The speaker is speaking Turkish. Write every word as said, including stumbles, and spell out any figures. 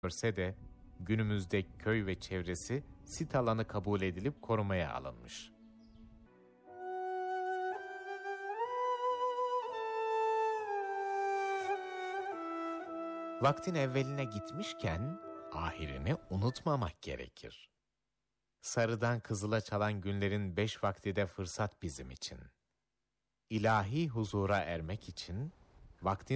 görse de günümüzde köy ve çevresi sit alanı kabul edilip korumaya alınmış. Vaktin evveline gitmişken ahirini unutmamak gerekir. Sarıdan kızıla çalan günlerin beş vakti de fırsat bizim için. İlahi huzura ermek için vaktin